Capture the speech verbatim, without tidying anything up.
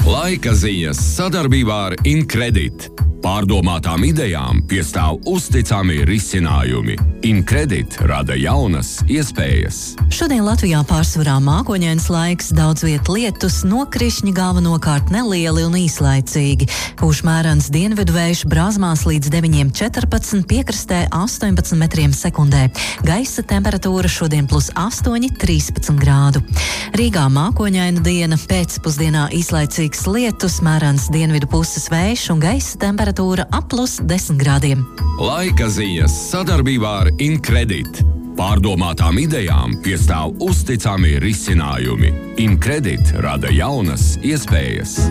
Laika ziņas sadarbībā ar Incredit. Pārdomātām idejām piestāv uzticami risinājumi. Incredit rada jaunas iespējas. Šodien Latvijā pārsvarā mākoņains laiks, daudz viet lietus, nokrišņi galvenokārt nelieli un īslaicīgi. Pūš mērens dienvidu vējš brāzmās līdz deviņiem četrpadsmit, piekrastē astoņpadsmit metriem sekundē. Gaisa temperatūra šodien plus astoņi, trīspadsmit grādu. Rīgā mākoņaina diena, pēcpusdienā īslaicīgs lietus, mērens dienvidu puses vējš un gaisa temperatūra ap plus desmit grādiem. Laika ziņas sadarbībā ar Incredit. Pārdomātām idejām piestāv uzticami risinājumi. Incredit rada jaunas iespējas.